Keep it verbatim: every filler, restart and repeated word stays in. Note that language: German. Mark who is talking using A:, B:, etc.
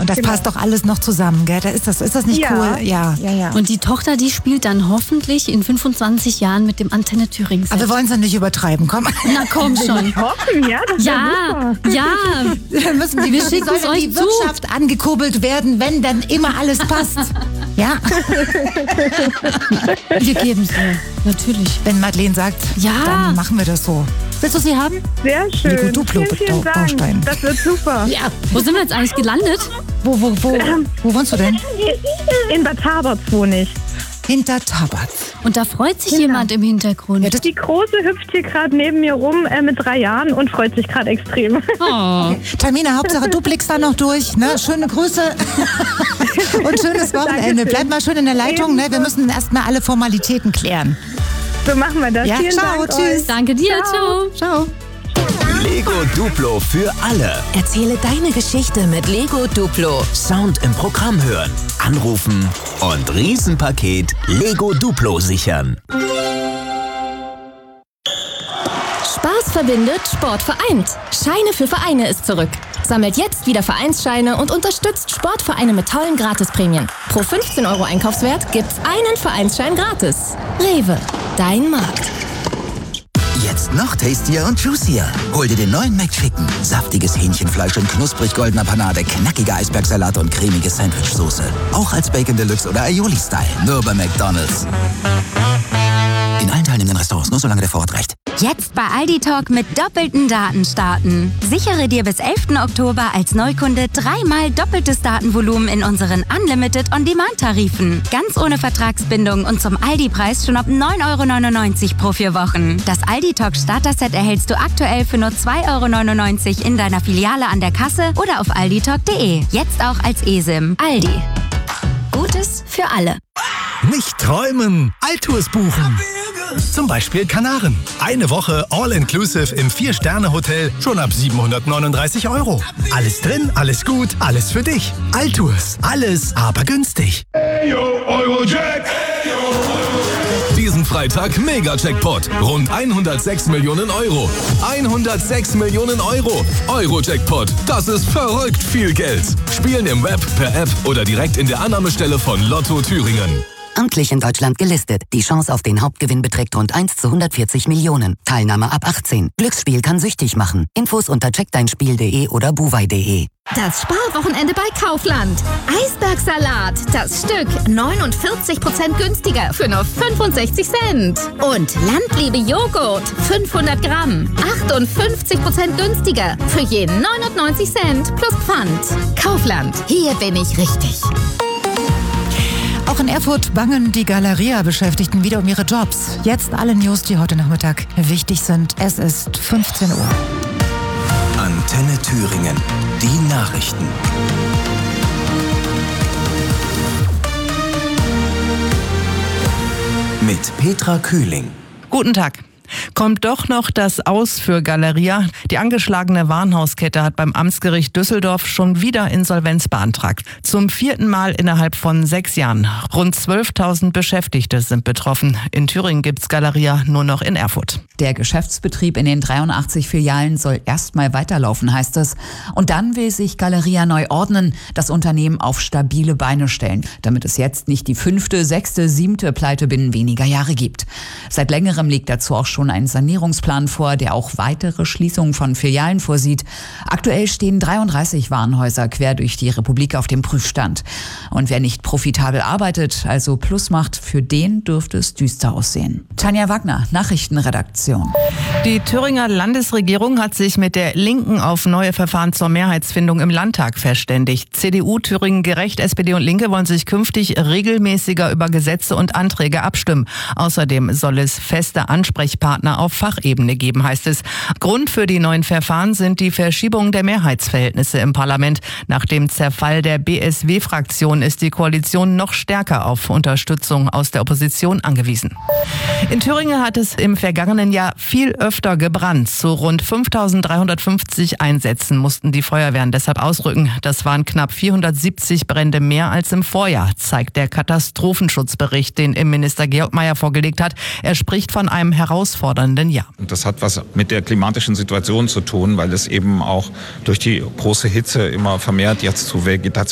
A: und das
B: genau.
A: passt doch alles noch zusammen, gell? Da ist das, ist das nicht
B: ja.
A: cool? Ja, ja, ja.
C: Und die Tochter, die spielt dann hoffentlich in fünfundzwanzig Jahren mit dem Antenne Thüringen.
A: Aber wir wollen es ja nicht übertreiben, komm.
C: Na komm schon.
B: Hoffen, ja, das
C: Ja,
B: super.
C: ja.
A: Wir müssen die,
C: Wir
A: wie
C: schicken
A: soll
C: es
A: denn
C: euch
A: die
C: zu.
A: Wirtschaft angekurbelt werden, wenn dann immer alles passt. Ja,
C: Wir geben es ihr. Natürlich.
A: wenn Madeleine sagt,
C: Ja.
A: dann machen wir das so. Willst du sie haben?
B: Sehr schön.
A: Lego Duplo
B: vielen, vielen Dank.
A: Baustein.
B: Das wird super.
A: Ja.
C: Wo sind wir jetzt eigentlich gelandet?
A: Wo, wo, wo, wo wohnst du denn?
B: In Bad Taberz wohne ich.
A: Hinter Tabat.
C: Und da freut sich
B: Genau.
C: jemand im Hintergrund.
A: Ja, das,
B: Die Große hüpft hier gerade neben mir rum äh, mit drei Jahren und freut sich gerade extrem.
C: oh.
A: Tamina, Hauptsache du blickst da noch durch. Ne? Schöne Grüße und schönes Wochenende. Bleib mal schön in der Leitung. Ne? Wir müssen erstmal alle Formalitäten klären.
B: So machen wir das.
A: Ja,
B: Vielen
A: ciao,
B: Dank
A: tschüss.
B: euch.
C: Danke dir, ciao.
A: Ciao.
D: Lego Duplo für alle.
E: Erzähle deine Geschichte mit Lego Duplo.
D: Sound im Programm hören, anrufen und Riesenpaket Lego Duplo sichern.
E: Spaß verbindet, Sport vereint. Scheine für Vereine ist zurück. Sammelt jetzt wieder Vereinsscheine und unterstützt Sportvereine mit tollen Gratisprämien. Pro fünfzehn Euro Einkaufswert gibt's einen Vereinsschein gratis. Rewe, dein Markt.
F: Jetzt noch tastier und juicier. Hol dir den neuen McChicken. Saftiges Hähnchenfleisch in knusprig goldener Panade, knackiger Eisbergsalat und cremige Sandwichsoße. Auch als Bacon Deluxe oder Aioli-Style. Nur bei McDonald's. In allen teilnehmenden Restaurants, nur solange der Vorrat reicht.
G: Jetzt bei Aldi Talk mit doppelten Daten starten. Sichere dir bis elften Oktober als Neukunde dreimal doppeltes Datenvolumen in unseren Unlimited On-Demand-Tarifen. Ganz ohne Vertragsbindung und zum Aldi-Preis schon ab neun Euro neunundneunzig pro vier Wochen. Das Aldi Talk Starter-Set erhältst du aktuell für nur zwei Euro neunundneunzig in deiner Filiale an der Kasse oder auf alditalk punkt de. Jetzt auch als eSIM. Aldi. Gutes für alle.
H: Nicht träumen, Altours buchen. Zum Beispiel Kanaren. Eine Woche All-Inclusive im Vier-Sterne-Hotel schon ab siebenhundertneununddreißig Euro. Alles drin, alles gut, alles für dich. Altours. Alles, aber günstig.
I: Eyo, Eurojack.
J: Diesen Freitag Mega-Jackpot. Rund hundertsechs Millionen Euro. hundertsechs Millionen Euro. Euro-Jackpot. Das ist verrückt viel Geld. Spielen im Web, per App oder direkt in der Annahmestelle von Lotto Thüringen.
K: Amtlich in Deutschland gelistet. Die Chance auf den Hauptgewinn beträgt rund eins zu hundertvierzig Millionen. Teilnahme ab achtzehn. Glücksspiel kann süchtig machen. Infos unter check dein spiel punkt de oder buwei punkt de.
L: Das Sparwochenende bei Kaufland. Eisbergsalat, das Stück neunundvierzig Prozent günstiger für nur fünfundsechzig Cent. Und Landliebe Joghurt, fünfhundert Gramm, achtundfünfzig Prozent günstiger für je neunundneunzig Cent plus Pfand. Kaufland, hier bin ich richtig.
A: Auch in Erfurt bangen die Galeria-Beschäftigten wieder um ihre Jobs. Jetzt alle News, die heute Nachmittag wichtig sind. Es ist fünfzehn Uhr.
D: Antenne Thüringen. Die Nachrichten. Mit Petra Kühling.
M: Guten Tag. Kommt doch noch das Aus für Galeria. Die angeschlagene Warenhauskette hat beim Amtsgericht Düsseldorf schon wieder Insolvenz beantragt. Zum vierten Mal innerhalb von sechs Jahren. Rund zwölftausend Beschäftigte sind betroffen. In Thüringen gibt's Galeria nur noch in Erfurt.
N: Der Geschäftsbetrieb in den dreiundachtzig Filialen soll erstmal weiterlaufen, heißt es. Und dann will sich Galeria neu ordnen, das Unternehmen auf stabile Beine stellen, damit es jetzt nicht die fünfte, sechste, siebte Pleite binnen weniger Jahre gibt. Seit längerem liegt dazu auch schon ein Sanierungsplan vor, der auch weitere Schließungen von Filialen vorsieht. Aktuell stehen dreiunddreißig Warenhäuser quer durch die Republik auf dem Prüfstand. Und wer nicht profitabel arbeitet, also Plus macht, für den dürfte es düster aussehen. Tanja Wagner, Nachrichtenredaktion.
M: Die Thüringer Landesregierung hat sich mit der Linken auf neue Verfahren zur Mehrheitsfindung im Landtag verständigt. C D U, Thüringen Gerecht, S P D und Linke wollen sich künftig regelmäßiger über Gesetze und Anträge abstimmen. Außerdem soll es feste Ansprechpartner auf Fachebene geben, heißt es. Grund für die neuen Verfahren sind die Verschiebung der Mehrheitsverhältnisse im Parlament. Nach dem Zerfall der B S W-Fraktion ist die Koalition noch stärker auf Unterstützung aus der Opposition angewiesen. In Thüringen hat es im vergangenen Jahr viel öfter gebrannt. Zu rund fünftausenddreihundertfünfzig Einsätzen mussten die Feuerwehren deshalb ausrücken. Das waren knapp vierhundertsiebzig Brände mehr als im Vorjahr, zeigt der Katastrophenschutzbericht, den Innenminister Georg Mayer vorgelegt hat. Er spricht von einem herausfordernden Jahr.
O: Und das hat was mit der klimatischen Situation zu tun, weil es eben auch durch die große Hitze immer vermehrt jetzt zu Vegetation